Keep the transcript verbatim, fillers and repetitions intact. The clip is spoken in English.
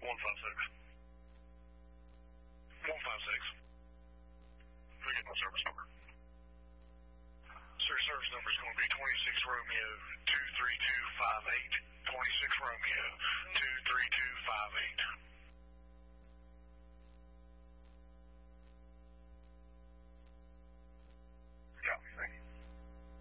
one five six. one five six. Forget my service number. Sir, service number is going to be twenty-six Romeo two three two five eight. twenty-six Romeo two three two five eight.